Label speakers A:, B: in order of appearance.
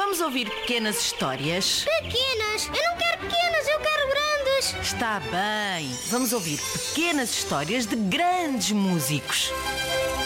A: Vamos ouvir pequenas histórias?
B: Pequenas? Eu não quero pequenas, eu quero grandes.
A: Está bem. Vamos ouvir pequenas histórias de grandes músicos.